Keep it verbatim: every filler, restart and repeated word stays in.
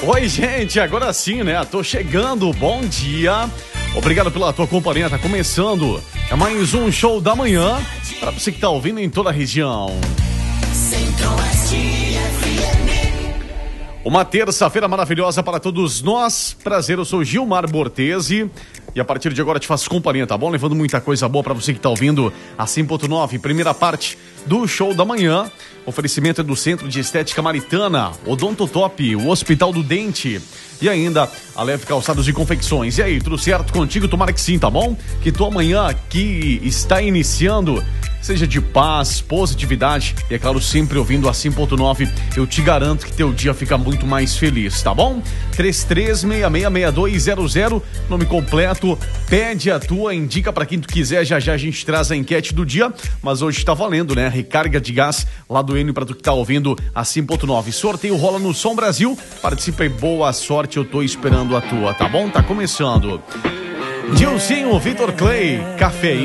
Oi, gente, agora sim, né? Tô chegando, bom dia. Obrigado pela tua companhia, tá começando. É mais um show da manhã para você que tá ouvindo em toda a região. Uma terça-feira maravilhosa para todos nós. Prazer, eu sou Gilmar Bortesi. E a partir de agora te faço companhia, tá bom? Levando muita coisa boa para você que tá ouvindo a cem ponto nove, primeira parte do show da manhã. Oferecimento é do Centro de Estética Maritana, Odontotop, o Hospital do Dente e ainda a Leve Calçados e Confecções. E aí, tudo certo contigo? Tomara que sim, tá bom? Que tua manhã que está iniciando seja de paz, positividade e, é claro, sempre ouvindo a cem ponto nove, eu te garanto que teu dia fica muito mais feliz, tá bom? três três seis seis seis dois zero zero, nome completo, pede a tua, indica pra quem tu quiser, já já a gente traz a enquete do dia, mas hoje tá valendo, né? Recarga de gás lá do Enio pra tu que tá ouvindo a cem ponto nove. Sorteio rola no Som Brasil, participa e boa sorte, eu tô esperando a tua, tá bom? Tá começando. Dilcinho, Vitor Clay, cafeína.